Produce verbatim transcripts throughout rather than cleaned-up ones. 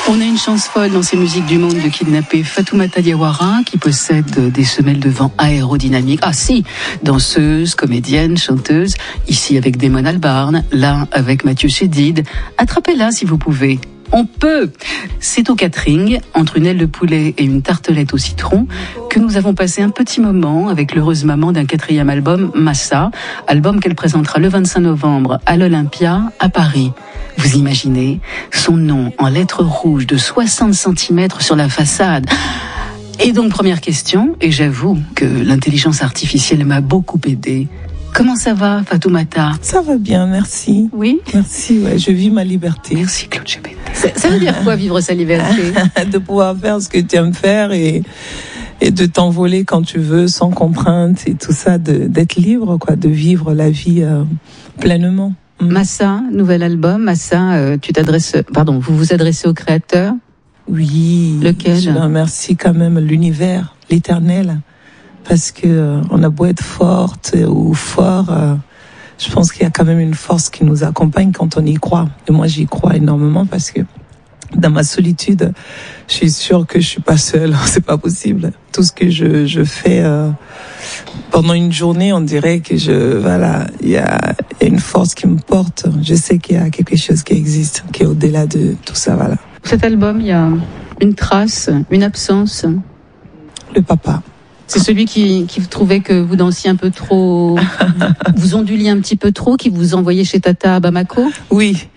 On a une chance folle dans ces musiques du monde de kidnapper Fatoumata Diawara, qui possède des semelles de vent aérodynamiques. Ah si, danseuse, comédienne, chanteuse, ici avec Damon Albarn, là avec Mathieu Chédid. Attrapez-la si vous pouvez. On peut. C'est au catering, entre une aile de poulet et une tartelette au citron, que nous avons passé un petit moment avec l'heureuse maman d'un quatrième album, Massa, album qu'elle présentera le vingt-cinq novembre à l'Olympia, à Paris. Vous imaginez son nom en lettres rouges de soixante centimètres sur la façade. Et donc, première question, et j'avoue que l'intelligence artificielle m'a beaucoup aidée. Comment ça va, Fatoumata? Ça va bien, merci. Oui? Merci, ouais, je vis ma liberté. Merci, Claude Chébet. Ça, ça veut dire quoi, vivre sa liberté? De pouvoir faire ce que tu aimes faire et, et de t'envoler quand tu veux, sans contrainte et tout ça, de, d'être libre, quoi, de vivre la vie euh, pleinement. Mm. Massa, nouvel album. Massa, euh, tu t'adresses, pardon, vous vous adressez au créateur? Oui. Lequel? Je remercie quand même l'univers, l'éternel. Parce que euh, on a beau être forte ou fort, euh, je pense qu'il y a quand même une force qui nous accompagne quand on y croit. Et moi, j'y crois énormément parce que dans ma solitude, je suis sûre que je suis pas seule. C'est pas possible. Tout ce que je, je fais euh, pendant une journée, on dirait que je, voilà, il y a, y a une force qui me porte. Je sais qu'il y a quelque chose qui existe, qui est au-delà de tout ça, voilà. Cet album, il y a une trace, une absence. Le papa. C'est celui qui, qui trouvait que vous dansiez un peu trop, vous onduliez un petit peu trop, qui vous envoyait chez Tata à Bamako? Oui.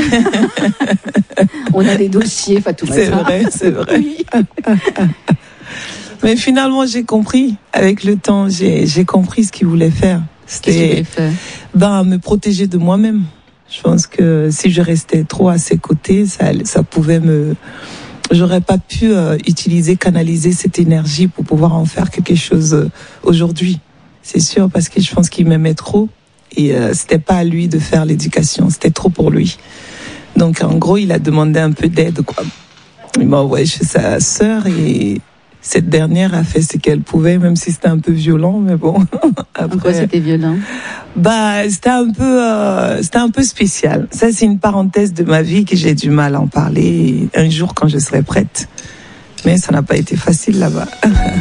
On a des dossiers, Fatoumata. C'est vrai, c'est vrai. Oui. Mais finalement, j'ai compris. Avec le temps, j'ai, j'ai compris ce qu'il voulait faire. C'était, Qu'est-ce qu'il voulait faire? Ben, me protéger de moi-même. Je pense que si je restais trop à ses côtés, ça, ça pouvait me... J'aurais pas pu euh, utiliser, canaliser cette énergie pour pouvoir en faire quelque chose euh, aujourd'hui. C'est sûr, parce que je pense qu'il m'aimait trop et euh, c'était pas à lui de faire l'éducation, c'était trop pour lui. Donc en gros, il a demandé un peu d'aide, quoi. Il m'a envoyé chez sa sœur et cette dernière a fait ce qu'elle pouvait, même si c'était un peu violent, mais bon. Après, Pourquoi c'était violent? Bah, c'était un peu, euh, c'était un peu spécial. Ça, c'est une parenthèse de ma vie que j'ai du mal à en parler un jour quand je serai prête. Mais ça n'a pas été facile là-bas.